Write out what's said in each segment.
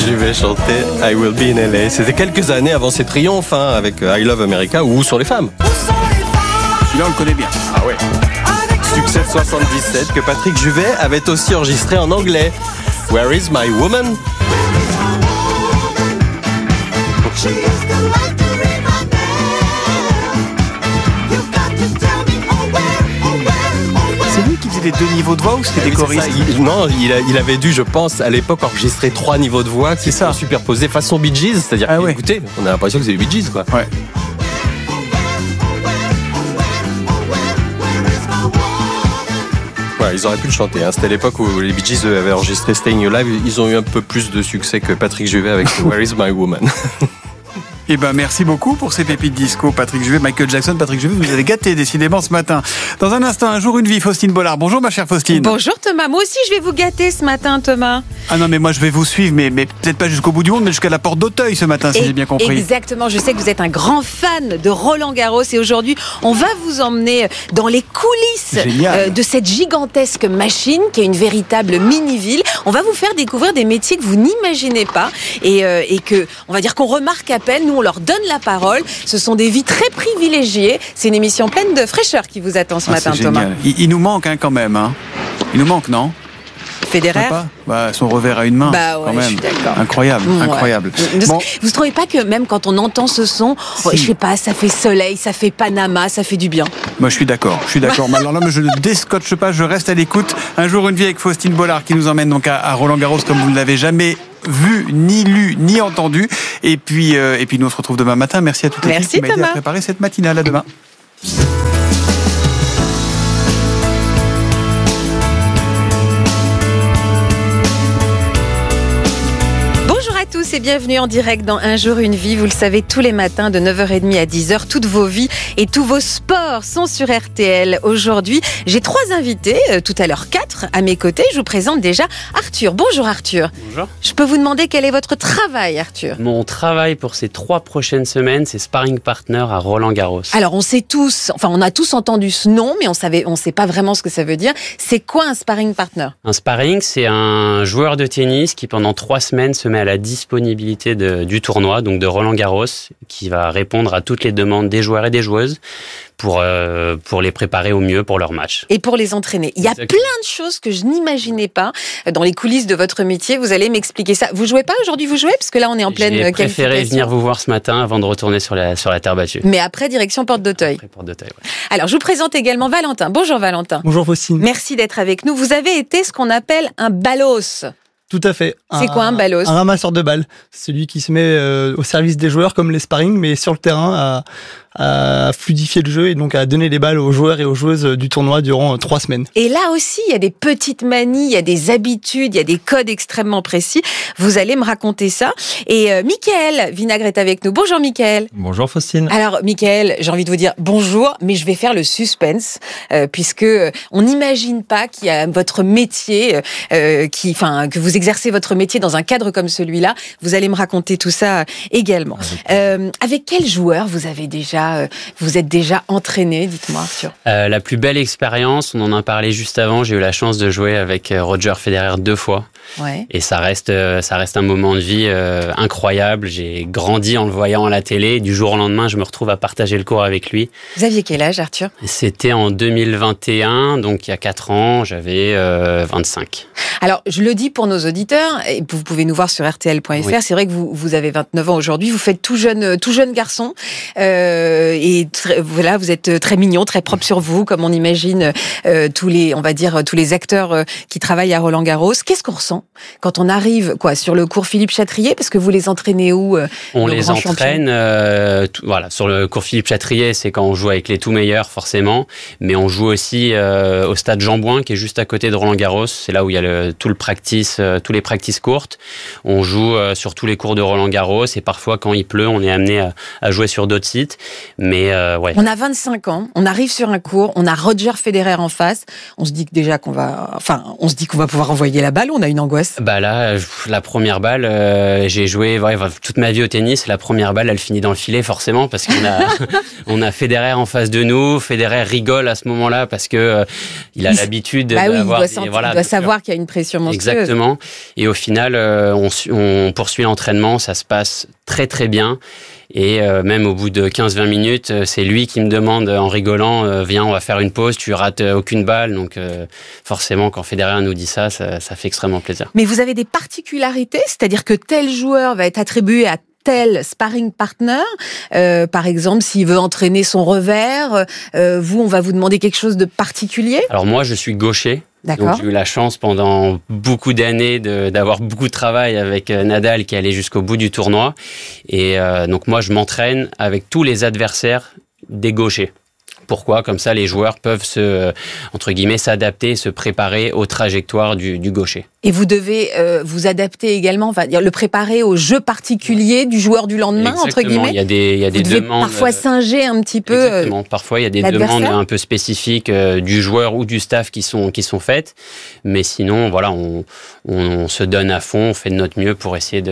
Je vais chanter I Will Be in LA. C'était quelques années avant ses triomphes avec I Love America ou Où sont les femmes. Celui-là, on le connaît bien. Ah ouais. Succès de 77 que Patrick Juvet avait aussi enregistré en anglais. Where is my woman? C'est lui qui faisait les 2 niveaux de voix ou c'était des choristes? Non, il avait dû, je pense, à l'époque enregistrer 3 niveaux de voix qui sont superposés façon Bee Gees. C'est-à-dire écoutez, on a l'impression que c'est les Bee Gees, quoi. Ouais. Ouais, ils auraient pu le chanter. C'était l'époque où les Bee Gees avaient enregistré Staying Alive. Ils ont eu un peu plus de succès que Patrick Juvet avec Where is my woman? Eh ben, merci beaucoup pour ces pépites disco, Patrick Juvet, Michael Jackson. Patrick Juvet, vous avez gâté décidément ce matin. Dans un instant, Un jour, une vie, Faustine Bollard. Bonjour, ma chère Faustine. Bonjour Thomas, moi aussi je vais vous gâter ce matin, Thomas. Ah non, mais moi je vais vous suivre, mais peut-être pas jusqu'au bout du monde, mais jusqu'à la porte d'Auteuil ce matin, si j'ai bien compris. Exactement, je sais que vous êtes un grand fan de Roland Garros et aujourd'hui, on va vous emmener dans les coulisses de cette gigantesque machine qui est une véritable mini-ville. On va vous faire découvrir des métiers que vous n'imaginez pas et que, on va dire qu'on remarque à peine. Nous, on leur donne la parole. Ce sont des vies très privilégiées. C'est une émission pleine de fraîcheur qui vous attend ce matin, Thomas. Il nous manque quand même. Il nous manque, non? Federer, son revers à une main, quand même. je suis d'accord. Incroyable, incroyable. Bon. Vous ne trouvez pas que même quand on entend ce son, je sais pas, ça fait soleil, ça fait Panama, ça fait du bien? Moi, je suis d'accord. Mais alors là, je ne déscotche pas, je reste à l'écoute. Un jour, une vie avec Faustine Bollard qui nous emmène donc à Roland Garros comme vous ne l'avez jamais vu, ni lu, ni entendu. Et puis nous on se retrouve demain matin. Merci à toute l'équipe qui m'a aidé à préparer cette matinale. À demain. Et bienvenue en direct dans Un jour une vie. Vous le savez, tous les matins de 9h30 à 10h, toutes vos vies et tous vos sports sont sur RTL. Aujourd'hui, j'ai 3 invités, tout à l'heure 4 à mes côtés. Je vous présente déjà Arthur. Bonjour Arthur. Bonjour. Je peux vous demander quel est votre travail, Arthur? Mon travail pour ces 3 prochaines semaines, c'est sparring partner à Roland Garros. Alors on a tous entendu ce nom, mais on sait pas vraiment ce que ça veut dire. C'est quoi un sparring partner? Un sparring, c'est un joueur de tennis qui pendant 3 semaines se met à la disponibilité du tournoi, donc de Roland Garros, qui va répondre à toutes les demandes des joueurs et des joueuses pour les préparer au mieux pour leur match. Et pour les entraîner. Il y a plein de choses que je n'imaginais pas dans les coulisses de votre métier. Vous allez m'expliquer ça. Vous jouez pas aujourd'hui, parce que là on est en pleine qualification. J'ai préféré venir vous voir ce matin avant de retourner sur la terre battue. Mais après, direction Porte d'Auteuil. Après Porte d'Auteuil, ouais. Alors, je vous présente également Valentin. Bonjour Valentin. Bonjour Faustine. Merci d'être avec nous. Vous avez été ce qu'on appelle un ballos. Tout à fait. C'est quoi un ballos? Un ramasseur de balles. Celui qui se met au service des joueurs comme les sparring, mais sur le terrain à fluidifier le jeu et donc à donner les balles aux joueurs et aux joueuses du tournoi durant 3 semaines. Et là aussi, il y a des petites manies, il y a des habitudes, il y a des codes extrêmement précis. Vous allez me raconter ça. Et Mickaël Vinagre est avec nous. Bonjour Mickaël. Bonjour Faustine. Alors Mickaël, j'ai envie de vous dire bonjour, mais je vais faire le suspense puisque on n'imagine pas qu'il y a votre métier, que vous exercez votre métier dans un cadre comme celui-là. Vous allez me raconter tout ça également. Avec quel joueur vous êtes déjà entraîné, dites-moi Arthur? La plus belle expérience, on en a parlé juste avant, j'ai eu la chance de jouer avec Roger Federer 2 fois. Ouais. Et ça reste un moment de vie incroyable. J'ai grandi en le voyant à la télé. Du jour au lendemain, je me retrouve à partager le court avec lui. Vous aviez quel âge, Arthur? C'était en 2021, donc il y a 4 ans, j'avais 25. Alors, je le dis pour nos auditeurs, et vous pouvez nous voir sur rtl.fr, oui. C'est vrai que vous avez 29 ans aujourd'hui, vous faites tout jeune garçon, et voilà, vous êtes très mignon, très propre sur vous, comme on imagine tous les acteurs qui travaillent à Roland Garros. Qu'est-ce qu'on ressent quand on arrive sur le cours Philippe Chatrier, parce que vous les entraînez où On les entraîne sur le cours Philippe Chatrier, c'est quand on joue avec les tout meilleurs forcément, mais on joue aussi au stade Jean Bouin qui est juste à côté de Roland Garros, c'est là où il y a tous les practices courtes. On joue sur tous les cours de Roland Garros et parfois quand il pleut, on est amené à jouer sur d'autres sites. Mais ouais. On a 25 ans, on arrive sur un court, on a Roger Federer en face. On se dit que déjà qu'on va pouvoir envoyer la balle. On a une angoisse. Bah là, la première balle, j'ai joué toute ma vie au tennis. La première balle, elle finit dans le filet forcément parce qu'on a on a Federer en face de nous. Federer rigole à ce moment-là parce que il a l'habitude d'avoir. Il doit savoir qu'il y a une pression monstrueuse. Exactement. Et au final, on poursuit l'entraînement. Ça se passe très très bien. Et même au bout de 15-20 minutes, c'est lui qui me demande en rigolant, viens, on va faire une pause, tu rates aucune balle. Donc forcément, quand Federer nous dit ça fait extrêmement plaisir. Mais vous avez des particularités, c'est-à-dire que tel joueur va être attribué à tel sparring partner, par exemple, s'il veut entraîner son revers, on va vous demander quelque chose de particulier? Alors moi, je suis gaucher. D'accord. Donc j'ai eu la chance pendant beaucoup d'années d'avoir beaucoup de travail avec Nadal qui allait jusqu'au bout du tournoi. Et donc moi, je m'entraîne avec tous les adversaires des gauchers. Pourquoi ? Comme ça, les joueurs peuvent entre guillemets, s'adapter, se préparer aux trajectoires du gaucher. Et vous devez vous adapter également, le préparer au jeu particulier du joueur du lendemain, Exactement. entre guillemets. Il y a des demandes. Parfois singer un petit peu. Exactement. Parfois, il y a des demandes un peu spécifiques du joueur ou du staff qui sont faites. Mais sinon, voilà, on se donne à fond, on fait de notre mieux pour essayer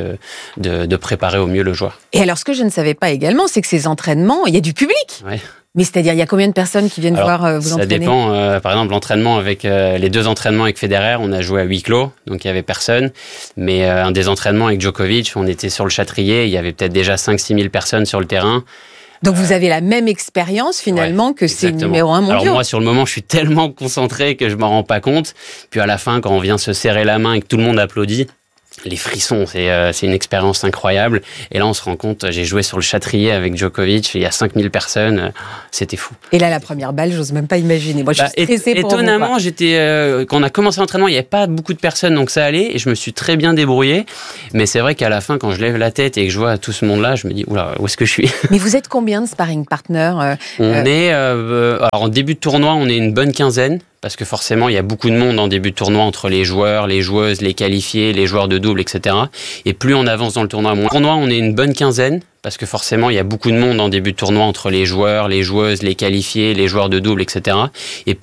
de préparer au mieux le joueur. Et alors, ce que je ne savais pas également, c'est que ces entraînements, il y a du public. Ouais. Mais c'est-à-dire, il y a combien de personnes qui viennent voir vous entraîner ? Ça dépend. Par exemple, l'entraînement avec les 2 entraînements avec Federer, on a joué à huis clos, donc il y avait personne. Mais un des entraînements avec Djokovic, on était sur le Châtrier, il y avait peut-être déjà 5-6 000 personnes sur le terrain. Donc vous avez la même expérience finalement que ces numéros 1 mondiaux. Alors moi, sur le moment, je suis tellement concentré que je m'en rends pas compte. Puis à la fin, quand on vient se serrer la main et que tout le monde applaudit, les frissons, c'est une expérience incroyable. Et là, on se rend compte, j'ai joué sur le Châtrier avec Djokovic, il y a 5000 personnes, c'était fou. Et là, la première balle, j'ose même pas imaginer. Moi, je suis stressée pour vous. Étonnamment, quand on a commencé l'entraînement, il n'y avait pas beaucoup de personnes, donc ça allait, et je me suis très bien débrouillé. Mais c'est vrai qu'à la fin, quand je lève la tête et que je vois tout ce monde-là, je me dis, oula, où est-ce que je suis ? Mais vous êtes combien de sparring partners On est, alors en début de tournoi, on est une bonne quinzaine. Parce que forcément, il y a beaucoup de monde en début de tournoi entre les joueurs, les joueuses, les qualifiés, les joueurs de double, etc. Et plus on avance dans le tournoi, moins. En tournoi, on est une bonne quinzaine. Parce que forcément, il y a beaucoup de monde en début de tournoi entre les joueurs, les joueuses, les qualifiés, les joueurs de double, etc. Et